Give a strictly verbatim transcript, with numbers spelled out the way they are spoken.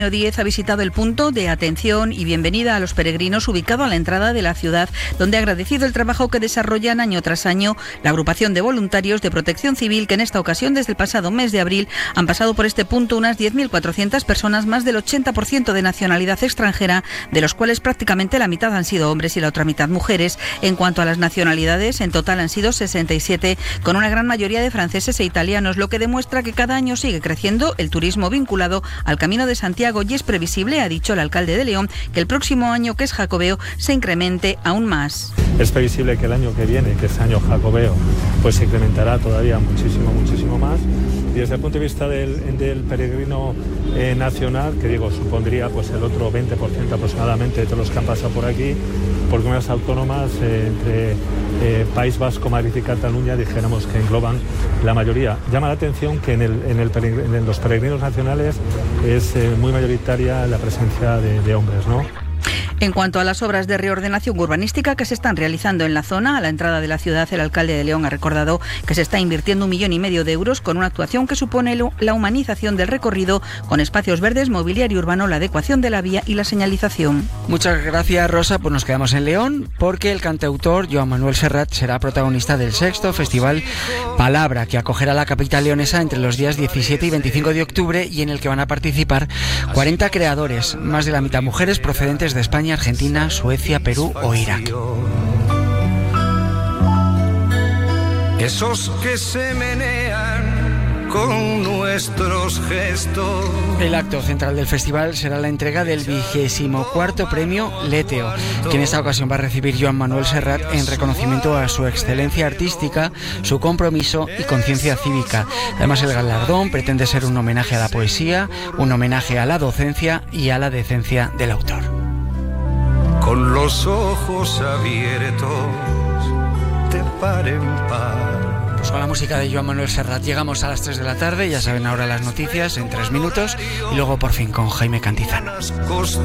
diez ha visitado el punto de atención y bienvenida a los peregrinos ubicado a la entrada de la ciudad, donde ha agradecido el trabajo que desarrollan año tras año la agrupación de voluntarios de Protección Civil, que en esta ocasión, desde el pasado mes de abril, han pasado por este punto unas diez mil cuatrocientas personas, más del ochenta por ciento de nacionalidad extranjera, de los cuales prácticamente la mitad han sido hombres y la otra mitad mujeres. En cuanto a las nacionalidades, en total han sido sesenta y siete, con una gran mayoría de franceses e italianos, lo que demuestra que cada año sigue creciendo el turismo vinculado al Camino de Santiago, y es previsible, ha dicho el alcalde de León, que el próximo año, que es jacobeo, se incremente aún más. Es previsible que el año que viene, que es año jacobeo, pues se incrementará todavía muchísimo, muchísimo más. Y desde el punto de vista del, del peregrino eh, nacional, que digo, supondría pues el otro veinte por ciento aproximadamente de todos los que han pasado por aquí, por comunidades autónomas, eh, entre eh, País Vasco, Madrid y Cataluña, dijéramos que engloban la mayoría. Llama la atención que en, el, en, el, en los peregrinos nacionales es eh, muy mayoritaria la presencia de, de hombres, ¿no? En cuanto a las obras de reordenación urbanística que se están realizando en la zona, a la entrada de la ciudad, el alcalde de León ha recordado que se está invirtiendo un millón y medio de euros con una actuación que supone la humanización del recorrido con espacios verdes, mobiliario urbano, la adecuación de la vía y la señalización. Muchas gracias, Rosa. Pues nos quedamos en León porque el cantautor Joan Manuel Serrat será protagonista del sexto Festival Palabra, que acogerá la capital leonesa entre los días diecisiete y veinticinco de octubre y en el que van a participar cuarenta creadores, más de la mitad mujeres procedentes de España, Argentina, Suecia, Perú o Irak. Esos que se menean con nuestros gestos. El acto central del festival será la entrega del vigésimo cuarto premio Leteo, que en esta ocasión va a recibir Joan Manuel Serrat en reconocimiento a su excelencia artística, su compromiso y conciencia cívica. Además, el galardón pretende ser un homenaje a la poesía, un homenaje a la docencia y a la decencia del autor. Con los ojos abiertos, de par en par. Pues con la música de Joan Manuel Serrat llegamos a las tres de la tarde, ya saben ahora las noticias en tres minutos, y luego por fin con Jaime Cantizano.